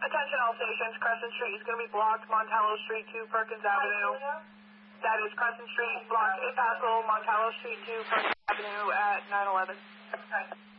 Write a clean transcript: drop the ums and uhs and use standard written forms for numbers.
Attention all stations, Crescent Street is going to be blocked, Montello Street to Perkins Avenue. That is Crescent Street blocked, Castle, Montello Street to Perkins Avenue at 911.